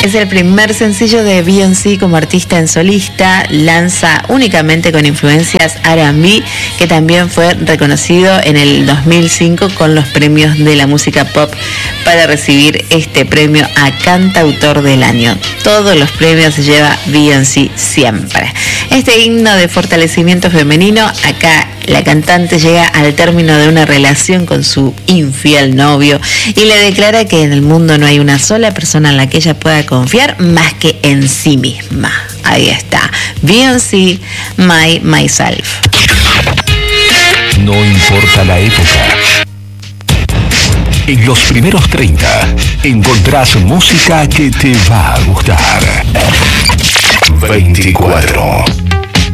Es el primer sencillo de Beyoncé como artista en solista. Lanza únicamente con influencias R&B, que también fue reconocido en el 2005 con los premios de la música pop para recibir este premio a cantautor del año. Todos los premios se lleva Beyoncé siempre. Este himno de fortalecimiento femenino, acá la cantante llega al término de una relación con su infiel novio y le declara que en el mundo no hay una sola persona en la que ella pueda confiar más que en sí misma. Ahí está, Beyoncé, Myself. No importa la época. En los primeros 30 encontrás música que te va a gustar. 24.